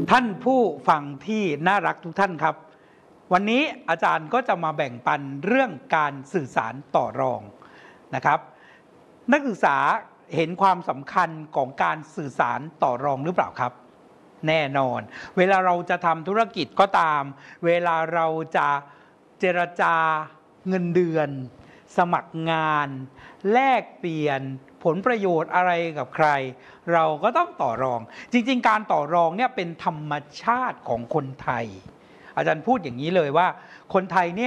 ท่านผู้ฟังที่น่ารักทุกท่านครับวันนี้อาจารย์ก็จะมาแบ่งปันเรื่องการสื่อสารต่อรองนะครับนักศึกษาเห็นความสำคัญของการสื่อสารต่อรองหรือเปล่าครับแน่นอนเวลาเราจะทำธุรกิจก็ตามเวลาเราจะเจรจาเงินเดือนสมัครงานแลกเปลี่ยนผลประโยชน์อะไรกับใครเราก็ต้องต่อรองจริงๆการต่อรองเนี่ยเป็นธรรมชาติของคนไทยอาจารย์พูดอย่างนี้เลยว่าคนไทยเนี่ย